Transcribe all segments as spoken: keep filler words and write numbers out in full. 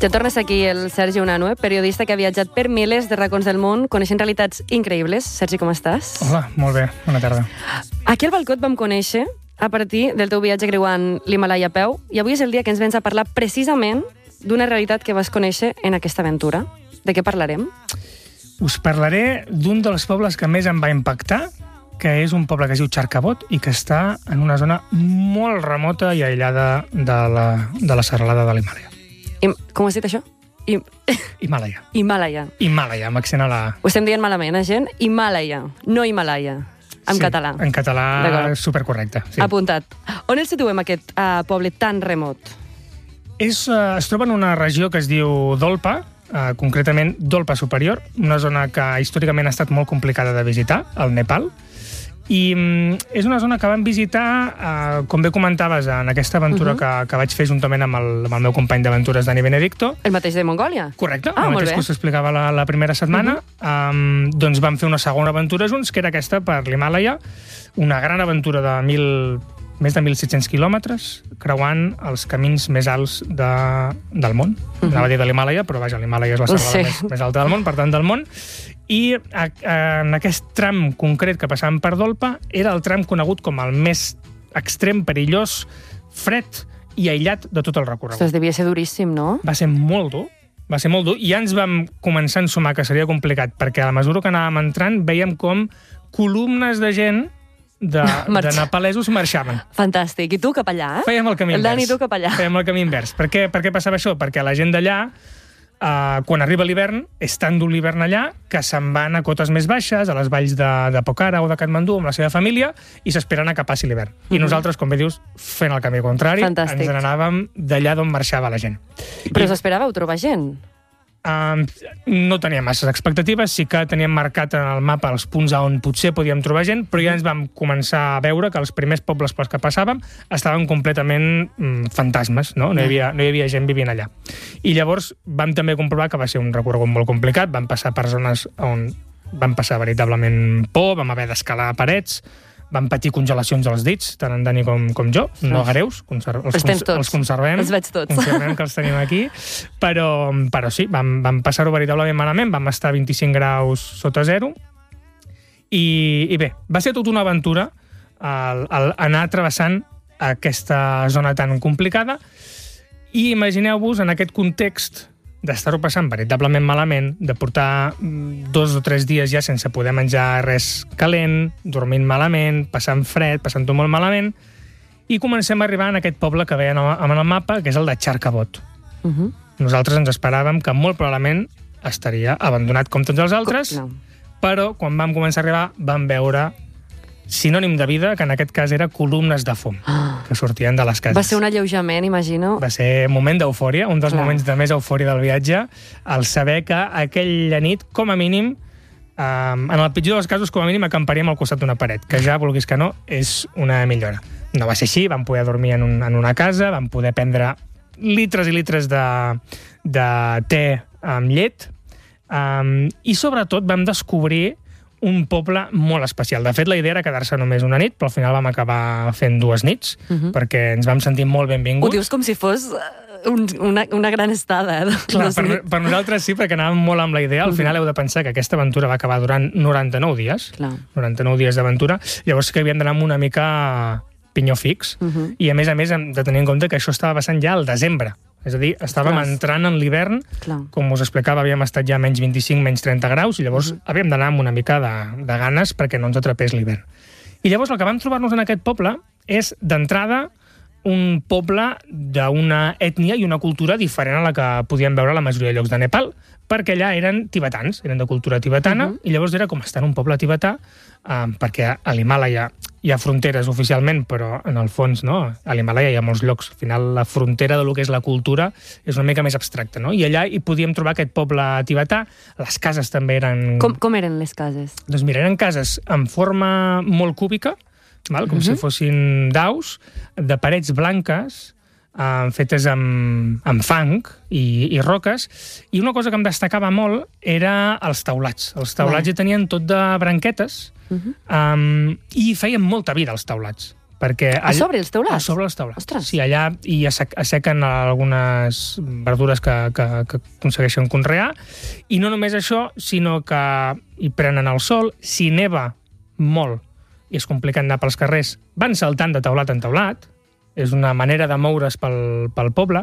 Ja tornes aquí el Sergi Unanue, periodista que ha viatjat per milers de racons del món, coneixent realitats increïbles. Sergi, com estàs? Hola, molt bé, bona tarda. Aquí al Balcó et vam conèixer a partir del teu viatge creuant l'Himalaya a peu, i avui és el dia que ens vens a parlar precisament d'una realitat que vas conèixer en aquesta aventura. De què parlarem? Us parlaré d'un dels pobles que més em va impactar, que és un poble que es diu Charkabot i que està en una zona molt remota i aïllada de la, de la serralada de l'Himàlaia. I, com has dit això? I... Himàlaia. Himàlaia. Himàlaia, amb accent a la... Ho estem dient malament, eh, gent? Himàlaia, no Himalaya. En sí, català. En català supercorrecte. Sí. Apuntat. On el situem, aquest uh, poble tan remot? És, uh, es troba en una regió que es diu Dolpa, uh, concretament Dolpa Superior, una zona que històricament ha estat molt complicada de visitar, al Nepal. I um, és una zona que vam visitar, uh, com bé comentaves, en aquesta aventura uh -huh. que, que vaig fer juntament amb el, amb el meu company d'aventures, Dani Benedicto. El mateix de Mongòlia? Correcte, ah, el mateix que us explicava la, la primera setmana. Uh -huh. um, doncs vam fer una segona aventura junts, que era aquesta per l'Himàlaia, una gran aventura de mil, més de mil set-cents quilòmetres, creuant els camins més alts de, del món. Uh -huh. Anava a dir de l'Himàlaia, però vaja, l'Himàlaia és la serralada sí. més, més alta del món, per tant del món. I a, a, en aquest tram concret que passàvem per Dolpa era el tram conegut com el més extrem, perillós, fred i aïllat de tot el recorregut. Ostres, devia ser duríssim, no? Va ser molt dur, va ser molt dur, i ja ens vam començar a ensumar que seria complicat, perquè a la mesura que anàvem entrant veiem com columnes de gent de, de nepalesos marxaven. Fantàstic. I tu cap allà? Fèiem el camí el invers. Dani i tu cap allà. Fèiem el camí invers. Per què, per què passava això? Perquè la gent d'allà, Uh, quan arriba l'hivern, és tan dur l'hivern allà que se'n van a cotes més baixes, a les valls de, de Pokhara o de Katmandú amb la seva família, i s'esperen a que passi l'hivern. I mm -hmm. nosaltres, com bé dius, fent el camí contrari, Fantàstic. ens n'anàvem d'allà d'on marxava la gent. Però I... s'esperàveu trobar gent? Uh, no teníem masses expectatives, sí que teníem marcat en el mapa els punts on potser podíem trobar gent, però ja ens vam començar a veure que els primers pobles pels que passàvem estaven completament mm, fantasmes, no? No hi havia, no hi havia gent vivint allà. I llavors vam també comprovar que va ser un recorregut molt complicat, vam passar per zones on vam passar veritablement por, vam haver d'escalar parets, vam patir congelacions als dits, tant en Dani com, com jo, no greus, conser els, els, tots. els conservem, els veig tots. conservem que els tenim aquí, però, però sí, vam, vam passar-ho veritablement malament, vam estar a vint-i-cinc graus sota zero, i, i bé, va ser tota una aventura el, el anar travessant aquesta zona tan complicada, i imagineu-vos en aquest context d'estar-ho passant veritablement malament, de portar dos o tres dies ja sense poder menjar res calent, dormint malament, passant fred, passant-ho molt malament, i comencem a arribar en aquest poble que veiem en el mapa, que és el de Charkabot. Uh -huh. Nosaltres ens esperàvem que molt probablement estaria abandonat com tots els altres, no. Però quan vam començar a arribar vam veure sinònim de vida, que en aquest cas era columnes de fum que sortien de les cases. Va ser un alleujament, imagino. Va ser un moment d'eufòria, un dels Clar. moments de més eufòria del viatge, el saber que aquella nit, com a mínim, eh, en el pitjor dels casos, com a mínim, acamparíem al costat d'una paret, que ja, vulguis que no, és una millora. No va ser així, vam poder dormir en, un, en una casa, vam poder prendre litres i litres de, de te amb llet, eh, i sobretot vam descobrir un poble molt especial. De fet, la idea era quedar-se només una nit, però al final vam acabar fent dues nits, uh -huh. perquè ens vam sentir molt benvinguts. Ho dius com si fos un, una, una gran estada. Eh? Clar, per, per nosaltres sí, perquè anàvem molt amb la idea. Al final heu de pensar que aquesta aventura va acabar durant noranta-nou dies. Clar. noranta-nou dies d'aventura. Llavors que havíem d'anar amb una mica pinyó fix. Uh -huh. I a més a més hem de tenir en compte que això estava passant ja al desembre. És a dir, estàvem Clar. entrant en l'hivern, com us explicava, havíem estat ja menys vint-i-cinc, menys trenta graus, i llavors uh-huh. havíem d'anar amb una mica de, de ganes perquè no ens atrapés l'hivern. I llavors el que vam trobar-nos en aquest poble és, d'entrada, un poble d'una ètnia i una cultura diferent a la que podíem veure a la majoria de llocs de Nepal, perquè allà eren tibetans, eren de cultura tibetana, uh-huh. i llavors era com estar en un poble tibetà, eh, perquè a l'Himàlaia hi ha fronteres oficialment, però en el fons, no? A l'Himàlaia hi ha molts llocs. Al final, la frontera del que és la cultura és una mica més abstracta, no? I allà hi podíem trobar aquest poble tibetà. Les cases també eren... Com, com eren les cases? Doncs mira, eren cases en forma molt cúbica, val? Com uh-huh. si fossin daus, de parets blanques, Uh, fetes amb, amb fang i, i roques, i una cosa que em destacava molt era els taulats. Els taulats hi tenien tot de branquetes, uh-huh. um, i feien molta vida els taulats. perquè a sobre els teulats? A sobre els teulats. Ostres. Sí, allà hi assequen algunes verdures que, que, que aconsegueixen conrear, i no només això, sinó que hi prenen el sol, si neva molt i és complicat anar pels carrers, van saltant de teulat en teulat, és una manera de moure's pel, pel poble,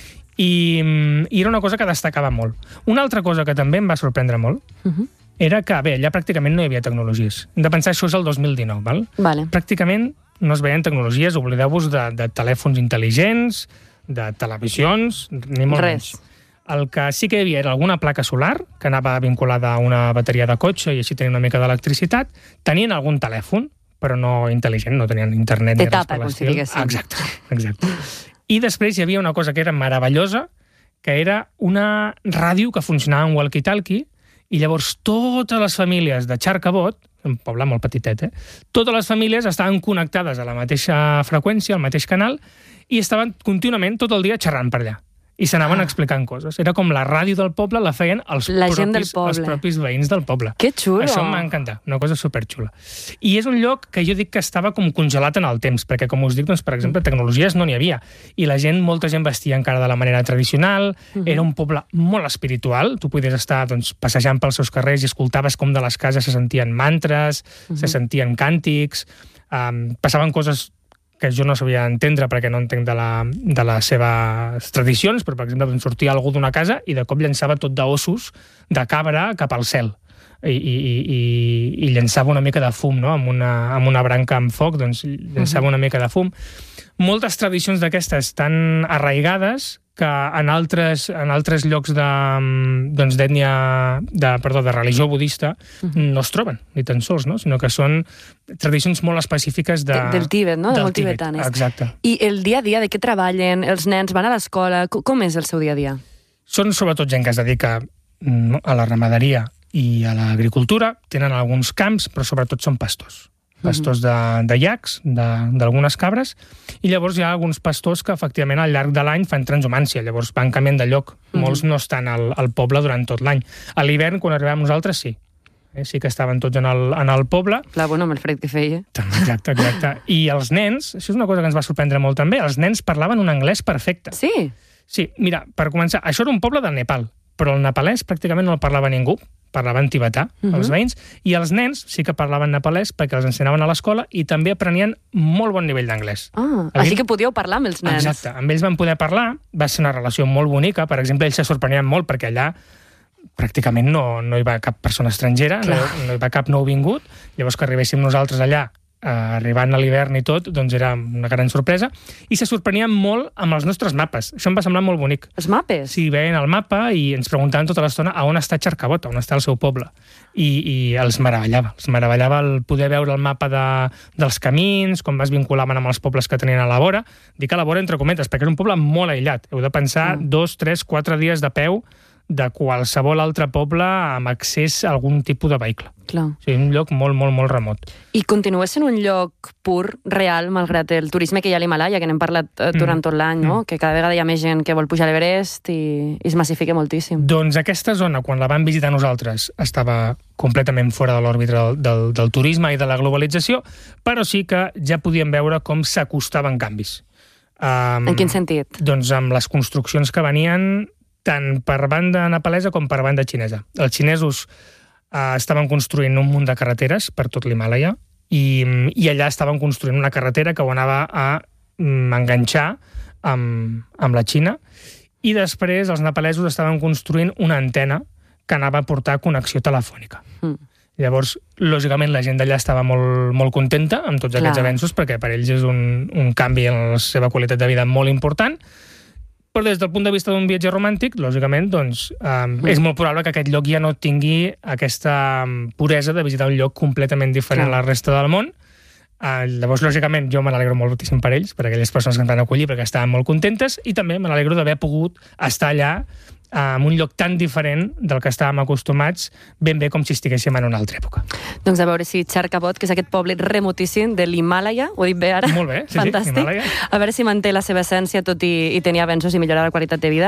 i, i era una cosa que destacava molt. Una altra cosa que també em va sorprendre molt uh-huh. era que, bé, allà pràcticament no hi havia tecnologies. Hem de pensar, això és el dos mil dinou, val? Vale. Pràcticament no es veien tecnologies, oblideu-vos de, de telèfons intel·ligents, de televisions, ni molt Res. menys. El que sí que hi havia era alguna placa solar, que anava vinculada a una bateria de cotxe i així tenia una mica d'electricitat. Tenien algun telèfon, però no intel·ligent, no tenien internet Te ni res tapa, per com si l'estil. diguéssim. Exacte, exacte. I després hi havia una cosa que era meravellosa, que era una ràdio que funcionava en walkie-talkie, i llavors totes les famílies de Xarcabot, un poble molt petitet, eh? Totes les famílies estaven connectades a la mateixa freqüència, al mateix canal, i estaven contínuament tot el dia xerrant per allà. I s'anaven ah. explicant coses. Era com la ràdio del poble, la feien els, la gent propis, del poble. els propis veïns del poble. Que xulo! Això m'ha encantat, una cosa superxula. I és un lloc que jo dic que estava com congelat en el temps, perquè, com us dic, doncs, per exemple, tecnologies no n'hi havia. I la gent, molta gent vestia encara de la manera tradicional, uh-huh. era un poble molt espiritual, tu podies estar doncs, passejant pels seus carrers i escoltaves com de les cases se sentien mantres, uh-huh. se sentien càntics, um, passaven coses que jo no sabia entendre perquè no entenc de, la, de les seves tradicions, però, per exemple, sortia algú d'una casa i de cop llançava tot d'ossos de cabra cap al cel i, i, i, i llançava una mica de fum, no? amb, una, amb una branca amb foc, doncs llançava una mica de fum. Moltes tradicions d'aquestes tan arraigades que en altres, en altres llocs de, doncs, d'ètnia, de, perdó, de religió budista uh-huh. no es troben, ni tan sols, no? Sinó que són tradicions molt específiques de, de, del Tíbet, no? De del molt tibetanes. Exacte. I el dia a dia, de què treballen? Els nens van a l'escola? Com és el seu dia a dia? Són sobretot gent que es dedica a la ramaderia i a l'agricultura, tenen alguns camps, però sobretot són pastors. pastors de, de llacs, d'algunes cabres, i llavors hi ha alguns pastors que efectivament al llarg de l'any fan transhumància, llavors van canviant de lloc. Mm-hmm. Molts no estan al, al poble durant tot l'any. A l'hivern, quan arribem nosaltres, sí. Eh, sí que estaven tots en el, en el poble. Clar, bueno, amb el fred que feia. Exacte, exacte. I els nens, això és una cosa que ens va sorprendre molt també, els nens parlaven un anglès perfecte. Sí? Sí, mira, per començar, això era un poble del Nepal, però el nepalès pràcticament no el parlava ningú, parlaven tibetà, uh-huh. els veïns, i els nens sí que parlaven nepalès perquè els ensenyaven a l'escola i també aprenien molt bon nivell d'anglès. Ah, així que podíeu parlar amb els nens. Exacte, amb ells van poder parlar, va ser una relació molt bonica, per exemple, ells se sorprenien molt perquè allà pràcticament no, no hi va cap persona estrangera, no, no hi va cap nouvingut, llavors que arribéssim nosaltres allà, eh, arribant a l'hivern i tot, doncs era una gran sorpresa, i se sorprenien molt amb els nostres mapes. Això em va semblar molt bonic. Els mapes? Sí, veien el mapa i ens preguntaven tota l'estona a on està Xarcabot, on està el seu poble. I, i els meravellava. Els meravellava el poder veure el mapa de, dels camins, com es vinculaven amb els pobles que tenien a la vora. Dic a la vora entre cometes, perquè és un poble molt aïllat. Heu de pensar mm. dos, tres, quatre dies de peu de qualsevol altre poble amb accés a algun tipus de vehicle. Clar. O sigui, un lloc molt, molt, molt remot. I continua sent un lloc pur, real, malgrat el turisme que hi ha a l'Himalaya, que n'hem parlat eh, durant mm. tot l'any, no? Mm. Que cada vegada hi ha més gent que vol pujar a l'Everest i, i es massifica moltíssim. Doncs aquesta zona, quan la vam visitar nosaltres, estava completament fora de l'òrbita del, del, del turisme i de la globalització, però sí que ja podíem veure com s'acostaven canvis. Um, en quin sentit? Doncs amb les construccions que venien tant per banda nepalesa com per banda xinesa. Els xinesos eh, estaven construint un munt de carreteres per tot l'Himàlaia i, i allà estaven construint una carretera que ho anava a mm, enganxar amb, amb la Xina, i després els nepalesos estaven construint una antena que anava a portar connexió telefònica. Mm. Llavors, lògicament, la gent d'allà estava molt, molt contenta amb tots Clar. Aquests avenços, perquè per ells és un, un canvi en la seva qualitat de vida molt important. Però des del punt de vista d'un viatge romàntic, lògicament, doncs, um, mm. és molt probable que aquest lloc ja no tingui aquesta puresa de visitar un lloc completament diferent Clar. A la resta del món. Uh, llavors, lògicament, jo me n'alegro moltíssim per ells, per aquelles persones que ens van acollir, perquè estaven molt contentes, i també me n'alegro d'haver pogut estar allà en un lloc tan diferent del que estàvem acostumats, ben bé com si estiguéssim en una altra època. Doncs a veure si Xarcabot, que és aquest poble remotíssim de l'Himàlaia, ho he dit bé ara? Molt bé, sí, Fantàstic. sí, Himàlaia. A veure si manté la seva essència, tot i, i tenir avenços i millorar la qualitat de vida.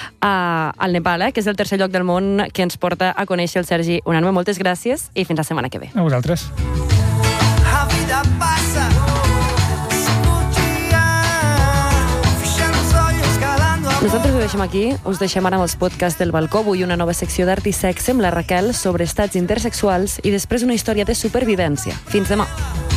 Uh, al Nepal, eh, que és el tercer lloc del món que ens porta a conèixer el Sergi Unanue. Moltes gràcies i fins la setmana que ve. A vosaltres. La vida passa Nosaltres ho deixem aquí, us deixem ara amb els podcasts del balcó, avui una nova secció d'art i sexe amb la Raquel sobre estats intersexuals i després una història de supervivència. Fins demà.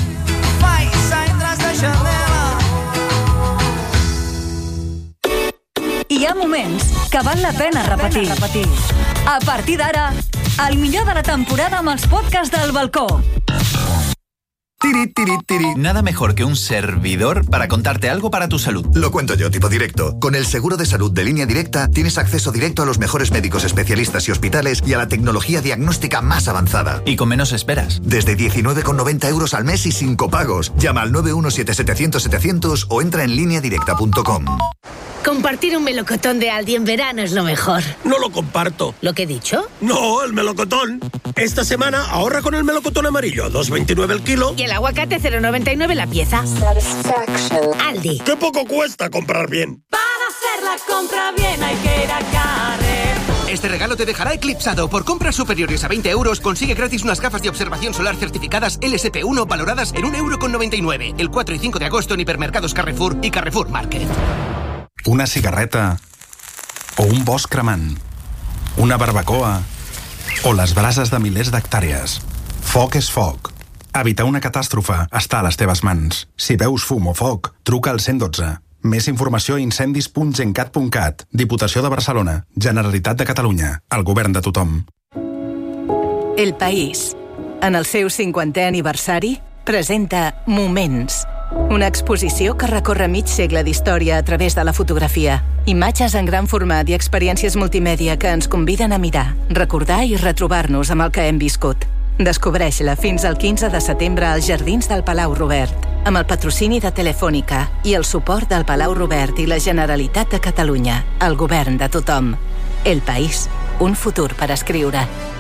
Hi ha moments que val la pena repetir. A partir d'ara, el millor de la temporada amb els podcasts del balcó. Tiri, tiri, tiri. Nada mejor que un servidor para contarte algo para tu salud. Lo cuento yo, tipo directo. Con el seguro de salud de Línea Directa tienes acceso directo a los mejores médicos especialistas y hospitales y a la tecnología diagnóstica más avanzada. Y con menos esperas. Desde diecinueve con noventa euros al mes y sin copagos. Llama al nueve uno siete setecientos setecientos o entra en línea directa punto com. Compartir un melocotón de Aldi en verano es lo mejor. No lo comparto. ¿Lo que he dicho? No, el melocotón. Esta semana ahorra con el melocotón amarillo a dos veintinueve el kilo. Y el aguacate cero noventa y nueve la pieza. Aldi. ¡Qué poco cuesta comprar bien! Para hacer la compra bien hay que ir a Carrefour. Este regalo te dejará eclipsado. Por compras superiores a veinte euros, consigue gratis unas gafas de observación solar certificadas L S P uno valoradas en un euro con noventa y nueve. El cuatro y cinco de agosto en hipermercados Carrefour y Carrefour Market. Una cigarreta o un bosc cremant, una barbacoa o les brases de milers d'hectàrees. Foc és foc. Evitar una catàstrofe està a les teves mans. Si veus fum o foc, truca al cent dotze. Més informació a incendis punt gencat punt cat. Diputació de Barcelona. Generalitat de Catalunya. El govern de tothom. El País, en el seu cinquantè aniversari, presenta Moments, una exposició que recorre mig segle d'història a través de la fotografia. Imatges en gran format i experiències multimèdia que ens conviden a mirar, recordar i retrobar-nos amb el que hem viscut. Descobreix-la fins al quinze de setembre als Jardins del Palau Robert, amb el patrocini de Telefònica i el suport del Palau Robert i la Generalitat de Catalunya, el govern de tothom. El País, un futur per escriure.